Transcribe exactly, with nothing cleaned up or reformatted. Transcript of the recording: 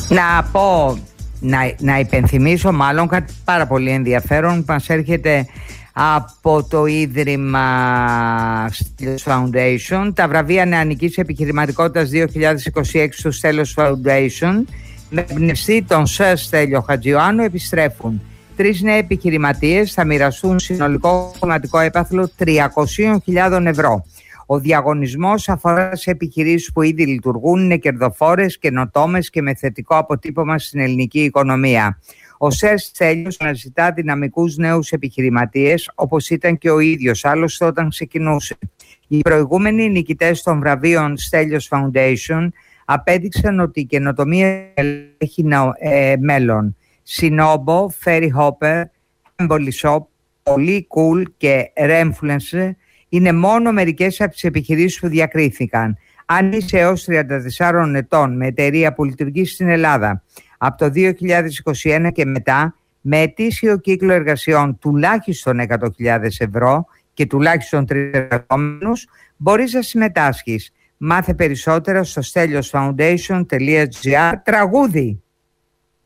Να πω, να, να υπενθυμίσω μάλλον κάτι πάρα πολύ ενδιαφέρον που μας έρχεται από το Ίδρυμα Στέλιος Foundation. Τα βραβεία Νεανικής Επιχειρηματικότητας δύο χιλιάδες είκοσι έξι του Στέλιος Foundation με εμπνευστή τον Σερ Στέλιο Χατζιωάννου επιστρέφουν. Τρεις νέοι επιχειρηματίες θα μοιραστούν συνολικό χρηματικό έπαθλο τριακόσιες χιλιάδες ευρώ. Ο διαγωνισμός αφορά σε επιχειρήσεις που ήδη λειτουργούν, είναι κερδοφόρες, καινοτόμες και με θετικό αποτύπωμα στην ελληνική οικονομία. Ο Σερ Στέλιος αναζητά δυναμικούς νέους επιχειρηματίες, όπως ήταν και ο ίδιος άλλωστε όταν ξεκινούσε. Οι προηγούμενοι νικητές των βραβείων Στέλιος Foundation απέδειξαν ότι η καινοτομία έχει ε, μέλλον. Sinobo, Ferry Hopper, Emboli Shop, Πολύ Cool και Remfluence είναι μόνο μερικές από τις επιχειρήσεις που διακρίθηκαν. Αν είσαι έως τριάντα τεσσάρων ετών με εταιρεία που λειτουργεί στην Ελλάδα από το δύο χιλιάδες είκοσι ένα και μετά, με ετήσιο κύκλο εργασιών τουλάχιστον εκατό χιλιάδες ευρώ και τουλάχιστον τρεις εργαζόμενους, μπορείς να συμμετάσχεις. Μάθε περισσότερα στο steliosfoundation τελεία gr. Τραγούδι!